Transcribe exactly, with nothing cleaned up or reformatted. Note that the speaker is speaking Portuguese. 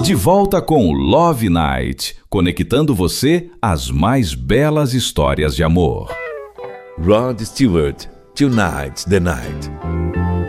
De volta com Love Night, conectando você às mais belas histórias de amor. Rod Stewart, Tonight's the Night.